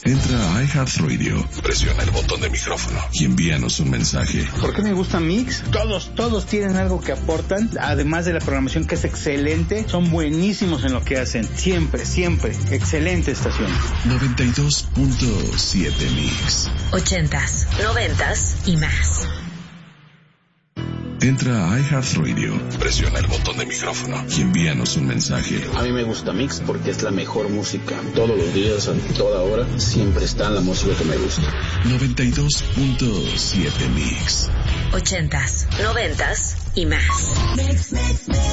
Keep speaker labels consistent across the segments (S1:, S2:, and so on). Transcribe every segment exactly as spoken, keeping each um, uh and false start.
S1: Entra a iHeartRadio, presiona el botón de micrófono y envíanos un mensaje.
S2: ¿Por qué me gusta Mix? Todos, todos tienen algo que aportan, además de la programación que es excelente, son buenísimos en lo que hacen. Siempre, siempre. Excelente estación.
S1: noventa y dos punto siete Mix.
S3: Ochentas, noventas y más.
S1: Entra a iHeartRadio, presiona el botón de micrófono y envíanos un mensaje.
S4: A mí me gusta Mix porque es la mejor música. Todos los días, a toda hora, siempre está la música que me gusta.
S1: noventa y dos punto siete Mix.
S3: Ochentas, noventas y más.
S5: Mix, mix, mix.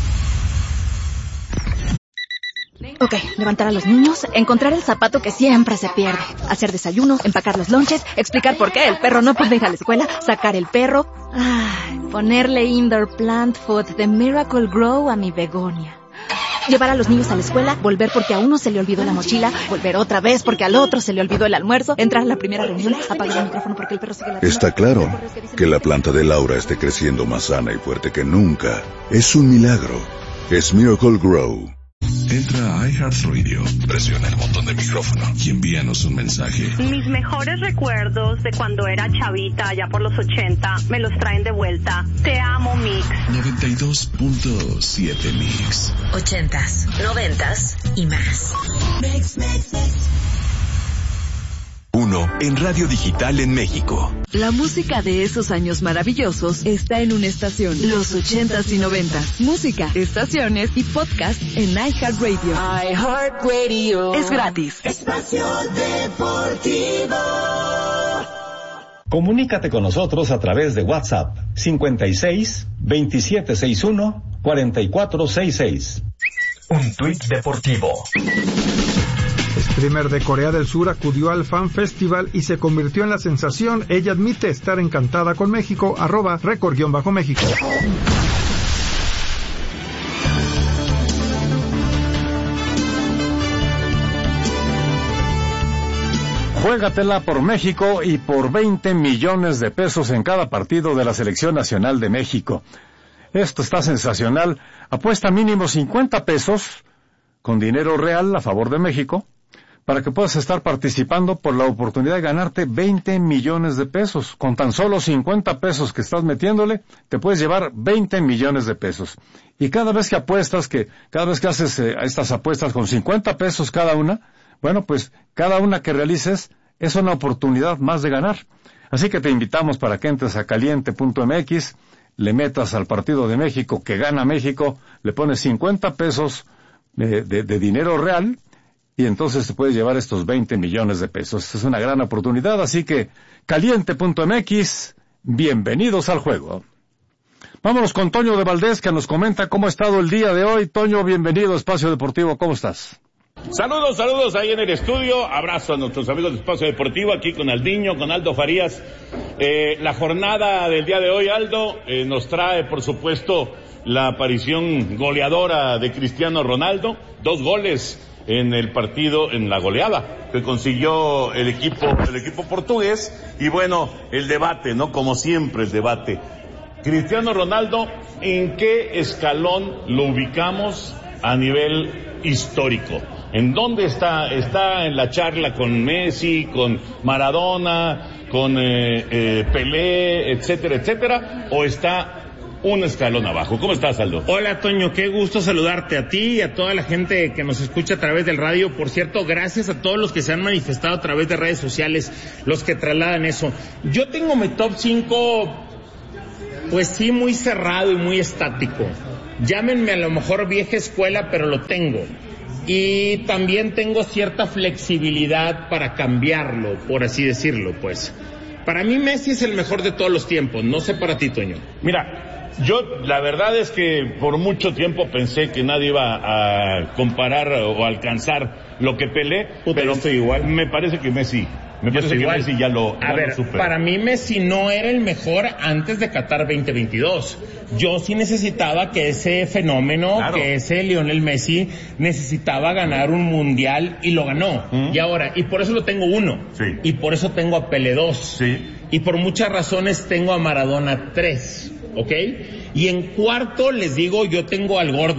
S6: Ok, levantar a los niños, encontrar el zapato que siempre se pierde, hacer desayuno, empacar los lonches, explicar por qué el perro no puede ir a la escuela, sacar el perro, ay, ponerle indoor plant food de Miracle Grow a mi begonia. Llevar a los niños a la escuela, volver porque a uno se le olvidó la mochila, volver otra vez porque al otro se le olvidó el almuerzo, entrar a la primera reunión, apagar el micrófono porque el perro sigue ladrando.
S7: Está claro que la planta de Laura esté creciendo más sana y fuerte que nunca. Es un milagro. Es Miracle Grow.
S1: Entra a iHeartRadio, presiona el botón de micrófono y envíanos un mensaje.
S8: Mis mejores recuerdos de cuando era chavita, allá por los ochenta, me los traen de vuelta. Te amo, Mix.
S1: noventa y dos punto siete Mix.
S3: Ochentas, noventas y más.
S5: Mix, mix, mix.
S9: Uno en Radio Digital en México.
S10: La música de esos años maravillosos está en una estación. Los ochentas y noventas. Música, estaciones y podcast en iHeartRadio.
S5: iHeartRadio.
S10: Es gratis.
S5: Espacio Deportivo.
S11: Comunícate con nosotros a través de WhatsApp cincuenta y seis, veintisiete sesenta y uno, cuarenta y cuatro sesenta y seis.
S9: Un tuit deportivo.
S12: Streamer de Corea del Sur acudió al Fan Festival y se convirtió en la sensación. Ella admite estar encantada con México, arroba récord-méxico.
S13: Juégatela por México y por veinte millones de pesos en cada partido de la Selección Nacional de México. Esto está sensacional. Apuesta mínimo cincuenta pesos con dinero real a favor de México, para que puedas estar participando por la oportunidad de ganarte veinte millones de pesos. Con tan solo cincuenta pesos que estás metiéndole, te puedes llevar veinte millones de pesos. Y cada vez que apuestas, que cada vez que haces eh, estas apuestas con cincuenta pesos cada una, bueno, pues cada una que realices es una oportunidad más de ganar. Así que te invitamos para que entres a caliente punto m x, le metas al partido de México, que gana México, le pones cincuenta pesos de, de, de dinero real, y entonces te puedes llevar estos veinte millones de pesos. Es una gran oportunidad, así que caliente punto m x, bienvenidos al juego. Vámonos con Toño de Valdés, que nos comenta cómo ha estado el día de hoy. Toño, bienvenido a Espacio Deportivo, ¿cómo estás?
S14: Saludos, saludos ahí en el estudio, abrazo a nuestros amigos de Espacio Deportivo, aquí con Aldiño, con Aldo Farías. Eh, la jornada del día de hoy, Aldo, eh, nos trae, por supuesto, la aparición goleadora de Cristiano Ronaldo, dos goles en el partido, en la goleada que consiguió el equipo, el equipo portugués. Y bueno, el debate, ¿no? Como siempre, el debate. Cristiano Ronaldo, ¿en qué escalón lo ubicamos a nivel histórico? ¿En dónde está? ¿Está en la charla con Messi, con Maradona, con eh, eh, Pelé, etcétera, etcétera? ¿O está un escalón abajo? ¿Cómo estás, Aldo?
S15: Hola, Toño, qué gusto saludarte a ti y a toda la gente que nos escucha a través del radio. Por cierto, gracias a todos los que se han manifestado a través de redes sociales, los que trasladan eso. Yo tengo mi top cinco, pues sí, muy cerrado y muy estático. Llámenme a lo mejor vieja escuela, pero lo tengo. Y también tengo cierta flexibilidad para cambiarlo, por así decirlo, pues. Para mí Messi es el mejor de todos los tiempos, no sé para ti, Toño.
S14: Mira, yo la verdad es que por mucho tiempo pensé que nadie iba a comparar o alcanzar lo que Pelé,
S15: Puta,
S14: pero
S15: estoy igual.
S14: Me parece que Messi, me
S15: Yo
S14: parece que
S15: igual.
S14: Messi ya lo, ya
S15: a ver,
S14: lo supera.
S15: Para mí Messi no era el mejor antes de Qatar veinte veintidós. Yo sí necesitaba que ese fenómeno,
S14: Claro.
S15: que ese Lionel Messi necesitaba ganar un mundial y lo ganó.
S14: ¿Mm?
S15: Y ahora, y por eso lo tengo uno.
S14: Sí.
S15: Y por eso tengo a Pelé dos.
S14: Sí.
S15: Y por muchas razones tengo a Maradona tres. ¿Ok? Y en cuarto les digo, yo tengo al gordo,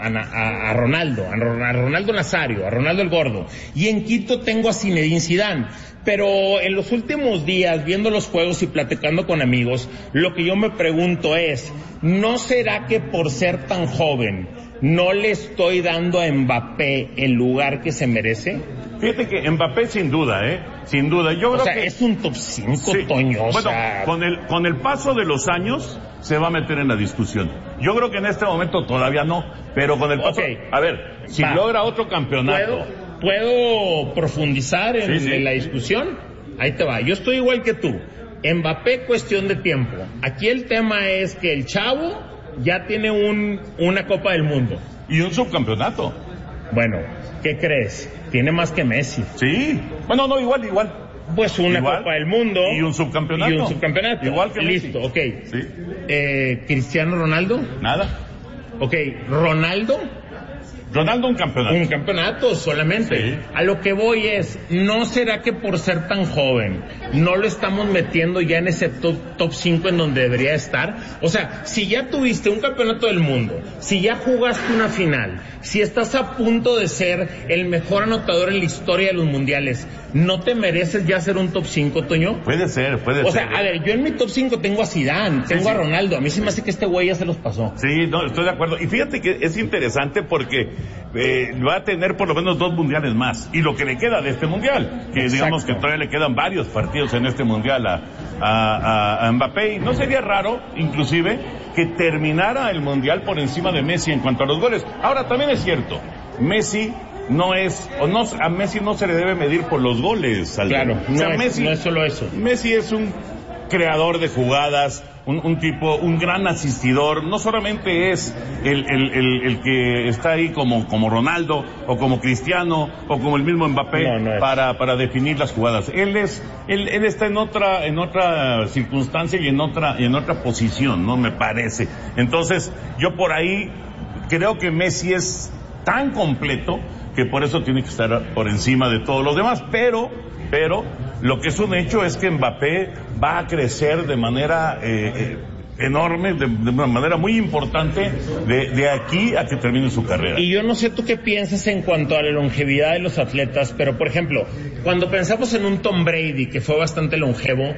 S15: a, a, a Ronaldo, a Ronaldo Nazario, a Ronaldo el Gordo. Y en Quito tengo a Zinedine Zidane. Pero en los últimos días, viendo los juegos y platicando con amigos, lo que yo me pregunto es, ¿no será que por ser tan joven no le estoy dando a Mbappé el lugar que se merece?
S14: Fíjate que Mbappé sin duda, ¿eh? Sin duda. Yo creo
S15: o sea,
S14: que
S15: es un top cinco, sí. Toño.
S14: Bueno,
S15: o sea...
S14: con el, con el paso de los años se va a meter en la discusión. Yo creo que en este momento todavía no, pero con el paso...
S15: Okay.
S14: A ver, si va. logra otro campeonato...
S15: ¿Puedo, ¿Puedo profundizar en, sí, sí. en la discusión? Ahí te va. Yo estoy igual que tú. Mbappé, cuestión de tiempo. Aquí el tema es que el chavo ya tiene un, una Copa del Mundo.
S14: Y un subcampeonato.
S15: Bueno, ¿qué crees? Tiene más que Messi.
S14: Sí. Bueno, no, igual, igual.
S15: Pues una
S14: igual.
S15: Copa del Mundo.
S14: Y un subcampeonato.
S15: Y un subcampeonato.
S14: Igual que Messi.
S15: Listo, ok.
S14: Sí.
S15: Eh, ¿Cristiano Ronaldo?
S14: Nada.
S15: Ok, ¿Ronaldo?
S14: Ronaldo un campeonato.
S15: Un campeonato solamente.
S14: Sí.
S15: A lo que voy es, ¿no será que por ser tan joven no lo estamos metiendo ya en ese top, top cinco en donde debería estar? O sea, si ya tuviste un campeonato del mundo, si ya jugaste una final, si estás a punto de ser el mejor anotador en la historia de los mundiales, ¿no te mereces ya ser un top cinco, Toño?
S14: Puede ser, puede
S15: o
S14: ser.
S15: O sea, a ver, yo en mi top cinco tengo a Zidane, tengo sí, sí. a Ronaldo. A mí se me hace que este güey ya se los pasó.
S14: Sí, no, estoy de acuerdo. Y fíjate que es interesante porque eh, va a tener por lo menos dos mundiales más. Y lo que le queda de este mundial, que Exacto. digamos que todavía le quedan varios partidos en este mundial a, a, a Mbappé. Y no sería raro, inclusive, que terminara el mundial por encima de Messi en cuanto a los goles. Ahora, también es cierto, Messi no es, o no, a Messi no se le debe medir por los goles. Aldo.
S15: Claro, no,
S14: o sea,
S15: es,
S14: Messi,
S15: no es solo eso.
S14: Messi es un creador de jugadas, un, un tipo, un gran asistidor. No solamente es el, el, el, el que está ahí como, como Ronaldo, o como Cristiano, o como el mismo Mbappé,
S15: no, no
S14: para, para definir las jugadas. Él es, él, él está en otra, en otra circunstancia y en otra, en otra posición, ¿no? Me parece. Entonces, yo por ahí creo que Messi es tan completo que por eso tiene que estar por encima de todos los demás, pero, pero, lo que es un hecho es que Mbappé va a crecer de manera eh, eh, enorme, de, de una manera muy importante, de, de aquí a que termine su carrera.
S15: Y yo no sé tú qué piensas en cuanto a la longevidad de los atletas, pero por ejemplo, cuando pensamos en un Tom Brady, que fue bastante longevo,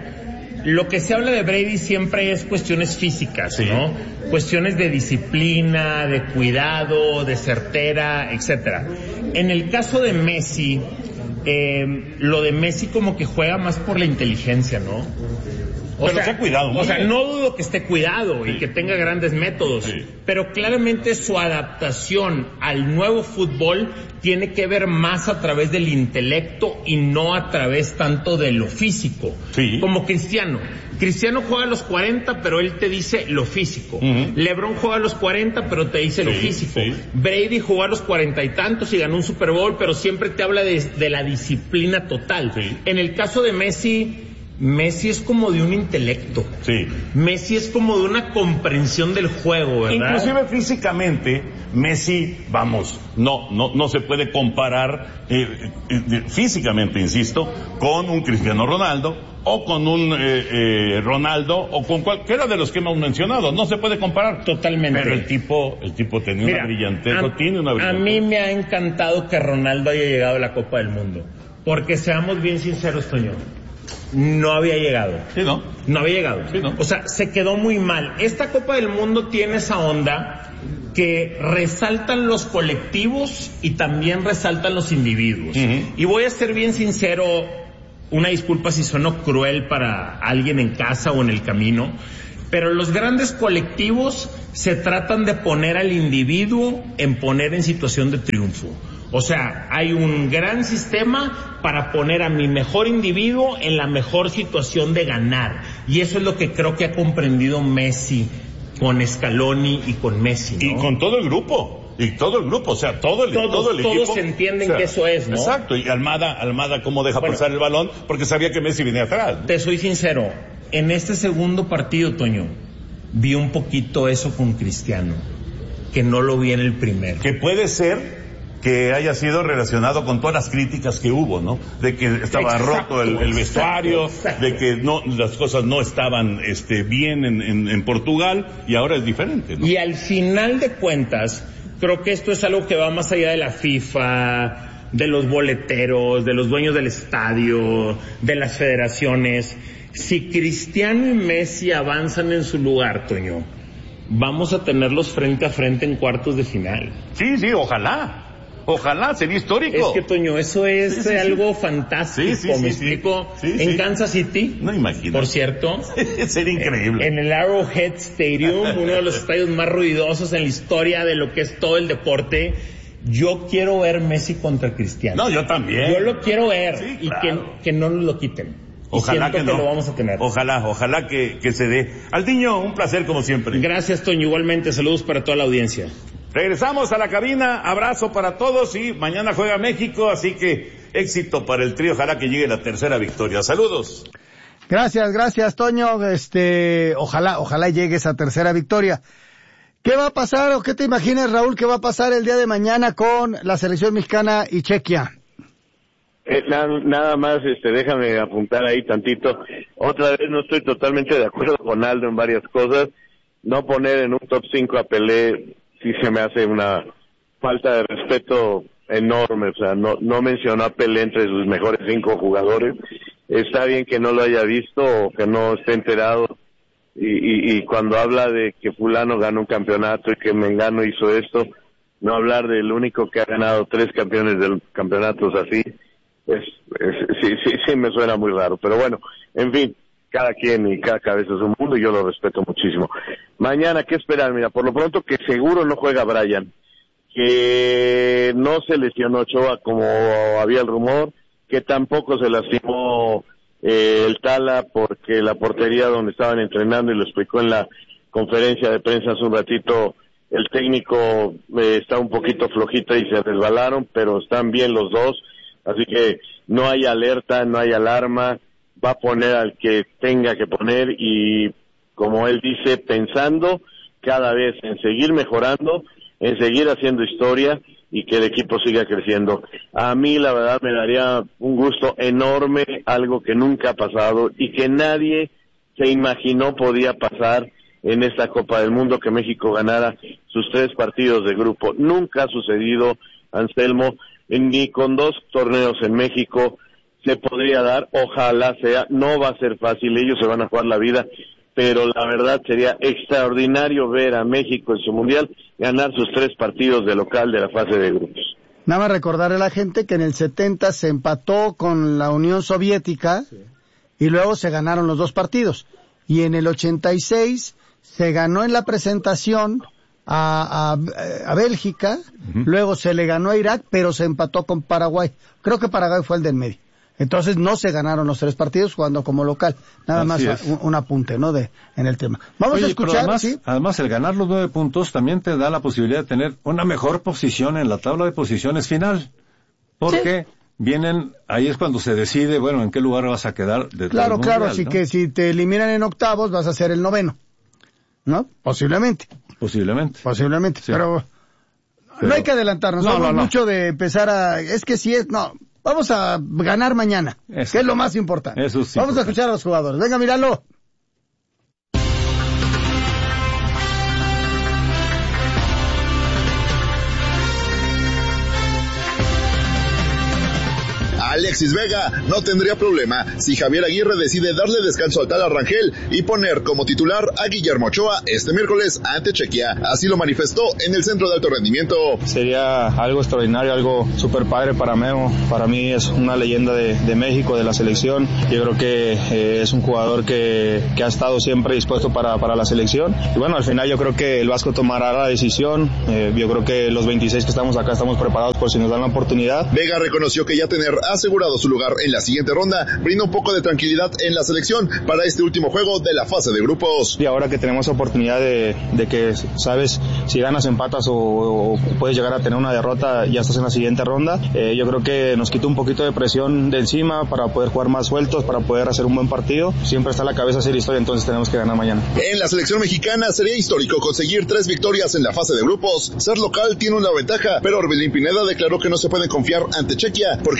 S15: lo que se habla de Brady siempre es cuestiones físicas, sí. ¿no? Cuestiones de disciplina, de cuidado, de certera, etcétera. En el caso de Messi, eh, lo de Messi como que juega más por la inteligencia, ¿no? O
S14: pero
S15: sea,
S14: se ha cuidado muy
S15: O sea,
S14: bien.
S15: no dudo que esté cuidado sí. y que tenga grandes métodos, sí. pero claramente su adaptación al nuevo fútbol tiene que ver más a través del intelecto y no a través tanto de lo físico.
S14: Sí.
S15: Como Cristiano. Cristiano juega a los cuarenta, pero él te dice lo físico. Uh-huh. LeBron juega a los cuarenta, pero te dice sí, lo físico.
S14: Sí.
S15: Brady jugó a los cuarenta y tantos y ganó un Super Bowl, pero siempre te habla de, de la disciplina total.
S14: Sí.
S15: En el caso de Messi, Messi es como de un intelecto.
S14: Sí.
S15: Messi es como de una comprensión del juego, ¿verdad?
S14: Inclusive físicamente, Messi, vamos, no, no, no se puede comparar eh, eh, físicamente, insisto, con un Cristiano Ronaldo o con un eh, eh, Ronaldo o con cualquiera de los que hemos mencionado. No se puede comparar.
S15: Totalmente.
S14: Pero el tipo, el tipo tenía Mira, una brillantez,
S15: a,
S14: no tiene una brillantez.
S15: A mí me ha encantado que Ronaldo haya llegado a la Copa del Mundo. Porque seamos bien sinceros, Toño, no había llegado.
S14: Sí, ¿no?
S15: No había llegado.
S14: Sí, ¿no?
S15: O sea, se quedó muy mal. Esta Copa del Mundo tiene esa onda que resaltan los colectivos y también resaltan los individuos. Uh-huh. Y voy a ser bien sincero, una disculpa si sueno cruel para alguien en casa o en el camino, pero los grandes colectivos se tratan de poner al individuo en poner en situación de triunfo. O sea, hay un gran sistema para poner a mi mejor individuo en la mejor situación de ganar. Y eso es lo que creo que ha comprendido Messi con Scaloni y con Messi, ¿no?
S14: Y con todo el grupo. Y todo el grupo, o sea, todo el,
S15: todos,
S14: todo el equipo.
S15: Todos entienden
S14: o sea,
S15: que eso es, ¿no?
S14: Exacto, y Almada, Almada cómo deja bueno, pasar el balón, porque sabía que Messi venía atrás, ¿no?
S15: Te soy sincero, en este segundo partido, Toño, vi un poquito eso con Cristiano, que no lo vi en el primero.
S14: Que puede ser que haya sido relacionado con todas las críticas que hubo, ¿no? De que estaba exacto, roto el, el vestuario, exacto, exacto. de que no, las cosas no estaban este, bien en, en, en Portugal, y ahora es diferente, ¿no?
S15: Y al final de cuentas, Creo que esto es algo que va más allá de la FIFA, de los boleteros, de los dueños del estadio, de las federaciones. Si Cristiano y Messi avanzan en su lugar, Toño, vamos a tenerlos frente a frente en cuartos de final.
S14: Sí, sí, ojalá. Ojalá, sería histórico.
S15: Es que, Toño, eso es sí, sí, algo sí. fantástico,
S14: sí, sí,
S15: ¿me
S14: sí,
S15: explico?
S14: Sí,
S15: en
S14: sí.
S15: Kansas City,
S14: no imagino.
S15: Por cierto.
S14: Sería increíble.
S15: En, en el Arrowhead Stadium, uno de los estadios más ruidosos en la historia de lo que es todo el deporte. Yo quiero ver Messi contra Cristiano.
S14: No, yo también.
S15: Yo lo quiero ver
S14: sí,
S15: y
S14: claro.
S15: que, que no nos lo quiten.
S14: Ojalá que,
S15: que
S14: no.
S15: lo vamos a tener.
S14: Ojalá, ojalá que, que se dé. Aldiño, un placer como siempre.
S15: Gracias, Toño. Igualmente, saludos para toda la audiencia.
S14: Regresamos a la cabina, abrazo para todos y mañana juega México, así que éxito para el trío, ojalá que llegue la tercera victoria. Saludos.
S16: Gracias, gracias, Toño. Este, ojalá, ojalá llegue esa tercera victoria. ¿Qué va a pasar o qué te imaginas, Raúl, qué va a pasar el día de mañana con la selección mexicana y Chequia?
S17: Eh, nada, nada más, este, déjame apuntar ahí tantito. Otra vez no estoy totalmente de acuerdo con Aldo en varias cosas. No poner en un top cinco a Pelé sí se me hace una falta de respeto enorme. O sea, no, no mencionó a Pelé entre sus mejores cinco jugadores. Está bien que no lo haya visto o que no esté enterado. Y, y, y cuando habla de que fulano ganó un campeonato y que Mengano hizo esto, no hablar del único que ha ganado tres campeones del campeonatos así. Es, es, sí, sí, sí me suena muy raro, pero bueno, en fin, cada quien y cada cabeza es un mundo y yo lo respeto muchísimo. Mañana, ¿qué esperar? Mira, por lo pronto que seguro no juega Brian, que no se lesionó Ochoa como había el rumor, que tampoco se lastimó eh, el Tala porque la portería donde estaban entrenando, y lo explicó en la conferencia de prensa hace un ratito, el técnico eh, está un poquito flojita y se resbalaron, pero están bien los dos. Así que no hay alerta, no hay alarma, va a poner al que tenga que poner y, como él dice, pensando cada vez en seguir mejorando, en seguir haciendo historia y que el equipo siga creciendo. A mí, la verdad, me daría un gusto enorme, algo que nunca ha pasado y que nadie se imaginó podía pasar en esta Copa del Mundo, que México ganara sus tres partidos de grupo. Nunca ha sucedido, Anselmo, ni con dos torneos en México se podría dar, ojalá sea, no va a ser fácil, ellos se van a jugar la vida, pero la verdad sería extraordinario ver a México en su mundial ganar sus tres partidos de local de la fase de grupos.
S16: Nada más recordarle a la gente que en el setenta se empató con la Unión Soviética, sí, y luego se ganaron los dos partidos, y en el ochenta y seis se ganó en la presentación A, a, a Bélgica, uh-huh. Luego se le ganó a Irak, pero se empató con Paraguay. Creo que Paraguay fue el del medio. Entonces no se ganaron los tres partidos jugando como local. Nada Así más un, un apunte, ¿no? De, en el tema. Vamos
S13: Oye,
S16: a escuchar,
S13: además,
S16: ¿sí?
S13: Además, el ganar los nueve puntos también te da la posibilidad de tener una mejor posición en la tabla de posiciones final. Porque sí, vienen, ahí es cuando se decide, bueno, en qué lugar vas a quedar.
S16: Claro,
S13: mundial,
S16: claro,
S13: ¿no?
S16: así que si te eliminan en octavos vas a ser el noveno, ¿no? Posiblemente.
S13: Posiblemente.
S16: Posiblemente, sí. pero, pero no hay que adelantarnos. No, no, no. Mucho de empezar a, es que si es, no, vamos a ganar mañana, eso, que es lo más importante.
S13: Eso sí.
S16: Vamos a escuchar a los jugadores. Venga, míralo.
S18: Alexis Vega no tendría problema si Javier Aguirre decide darle descanso al Tala Rangel y poner como titular a Guillermo Ochoa este miércoles ante Chequia. Así lo manifestó en el Centro de Alto Rendimiento.
S19: Sería algo extraordinario, algo súper padre para Memo. Para mí es una leyenda de, de México, de la selección. Yo creo que eh, es un jugador que, que ha estado siempre dispuesto para, para la selección. Y bueno, al final yo creo que el Vasco tomará la decisión. Eh, yo creo que los veintiséis que estamos acá estamos preparados por si nos dan la oportunidad.
S18: Vega reconoció que ya tener asegurado su lugar en la siguiente ronda brinda un poco de tranquilidad en la selección para este último juego de la fase de grupos.
S19: Y ahora que tenemos oportunidad de, de que, sabes, si ganas, empatas o, o puedes llegar a tener una derrota, ya estás en la siguiente ronda, eh, yo creo que nos quita un poquito de presión de encima para poder jugar más sueltos, para poder hacer un buen partido. Siempre está en la cabeza hacer historia, entonces tenemos que ganar mañana.
S18: En la selección mexicana sería histórico conseguir tres victorias en la fase de grupos. Ser local tiene una ventaja, pero Orbelín Pineda declaró que no se pueden confiar ante Chequia, porque en la fiesta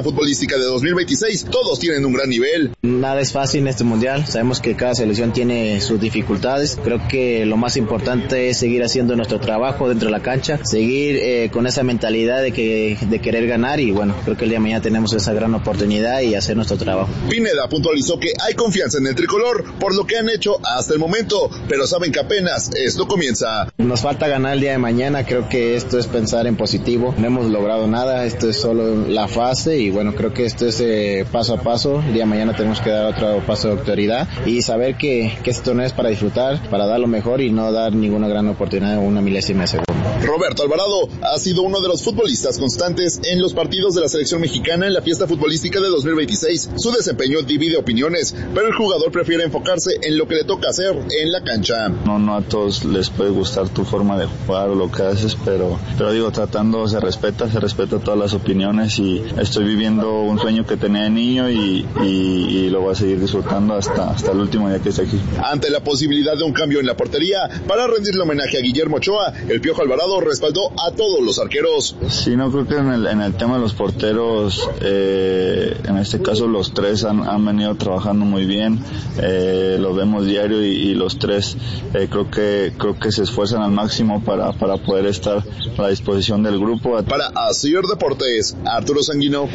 S18: futbolística de dos mil veintiséis, todos tienen un gran nivel.
S20: Nada es fácil en este mundial, sabemos que cada selección tiene sus dificultades, creo que lo más importante es seguir haciendo nuestro trabajo dentro de la cancha, seguir eh, con esa mentalidad de que de querer ganar y bueno, creo que el día de mañana tenemos esa gran oportunidad y hacer nuestro trabajo.
S18: Pineda puntualizó que hay confianza en el tricolor por lo que han hecho hasta el momento, pero saben que apenas esto comienza.
S20: Nos falta ganar el día de mañana, creo que esto es pensar en positivo, no hemos logrado nada, esto es solo la fase y bueno, creo que esto es eh, paso a paso, el día de mañana tenemos que dar otro paso de autoridad y saber que, que este torneo es para disfrutar, para dar lo mejor y no dar ninguna gran oportunidad en una milésima de segundo.
S18: Roberto Alvarado ha sido uno de los futbolistas constantes en los partidos de la selección mexicana en la fiesta futbolística de dos mil veintiséis. Su desempeño divide opiniones, pero el jugador prefiere enfocarse en lo que le toca hacer en la cancha.
S19: No, no a todos les puede gustar tu forma de jugar o lo que haces, pero, pero digo, tratando se respeta, se respeta todas las opiniones y estoy viviendo un sueño que tenía de niño y, y, y lo voy a seguir disfrutando hasta, hasta el último día que esté aquí.
S18: Ante la posibilidad de un cambio en la portería, para rendirle homenaje a Guillermo Ochoa, el Piojo Alvarado respaldó a todos los arqueros.
S19: Sí, no creo que en el, en el tema de los porteros, eh, en este caso los tres han, han venido trabajando muy bien, eh, lo vemos diario y, y los tres eh, creo que creo que se esfuerzan al máximo para, para poder estar a la disposición del grupo.
S18: Para Asir Deportes, Arturo Sanguino.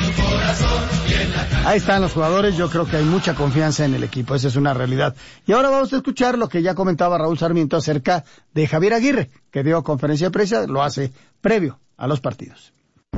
S16: Ahí están los jugadores, yo creo que hay mucha confianza en el equipo, esa es una realidad. Y ahora vamos a escuchar lo que ya comentaba Raúl Sarmiento acerca de Javier Aguirre, que dio conferencia de prensa, lo hace previo a los partidos.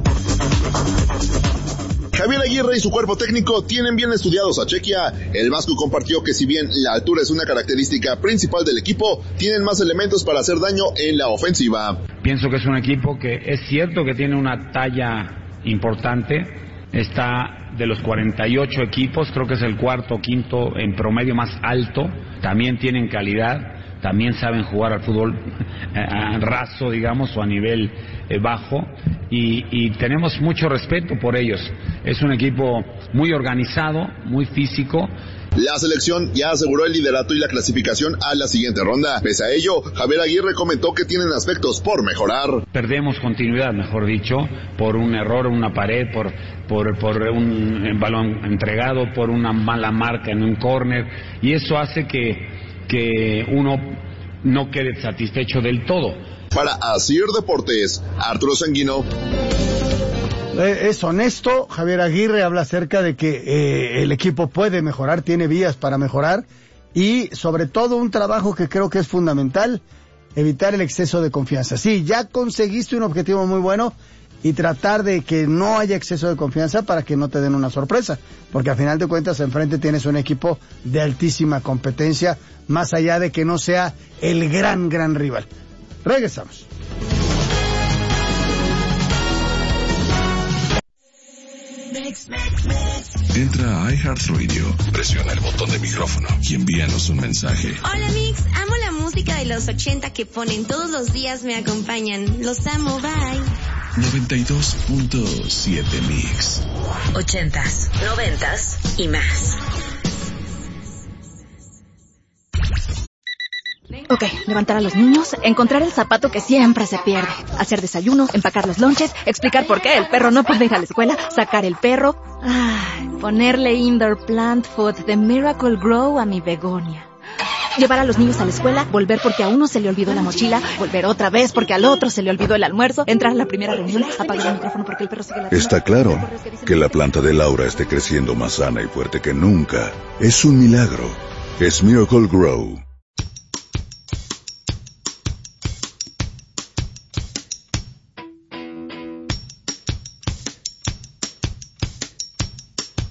S18: Javier Aguirre y su cuerpo técnico tienen bien estudiados a Chequia. El vasco compartió que si bien la altura es una característica principal del equipo, tienen más elementos para hacer daño en la ofensiva.
S21: Pienso que es un equipo que es cierto que tiene una talla importante, está de los cuarenta y ocho equipos, creo que es el cuarto o quinto en promedio más alto, también tienen calidad, también saben jugar al fútbol eh, raso, digamos, o a nivel eh, bajo, y, y tenemos mucho respeto por ellos. Es un equipo muy organizado, muy físico.
S18: La selección ya aseguró el liderato y la clasificación a la siguiente ronda. Pese a ello, Javier Aguirre comentó que tienen aspectos por mejorar.
S21: Perdemos continuidad, mejor dicho, por un error en una pared, por, por, por un balón entregado, por una mala marca en un córner, y eso hace que, que uno no quede satisfecho del todo.
S18: Para Asir Deportes, Arturo Sanguino.
S16: Es honesto, Javier Aguirre habla acerca de que eh, el equipo puede mejorar, tiene vías para mejorar y sobre todo un trabajo que creo que es fundamental, evitar el exceso de confianza. Sí, ya conseguiste un objetivo muy bueno y tratar de que no haya exceso de confianza para que no te den una sorpresa, porque al final de cuentas enfrente tienes un equipo de altísima competencia, más allá de que no sea el gran, gran rival. Regresamos.
S1: Entra a iHeartRadio, presiona el botón de micrófono y envíanos un mensaje.
S22: Hola Mix, amo la música de los ochenta que ponen todos los días, me acompañan. Los amo, bye.
S1: noventa y dos punto siete Mix.
S3: Ochentas, noventas y más.
S6: Ok, levantar a los niños, encontrar el zapato que siempre se pierde, hacer desayuno, empacar los lonches, explicar por qué el perro no puede ir a la escuela, sacar el perro, ay, ponerle indoor plant food de Miracle Grow a mi begonia. Llevar a los niños a la escuela, volver porque a uno se le olvidó la mochila, volver otra vez porque al otro se le olvidó el almuerzo, entrar a la primera reunión, apagar el micrófono porque el perro sigue la...
S7: Está claro que la planta de Laura esté creciendo más sana y fuerte que nunca. Es un milagro. Es Miracle Grow.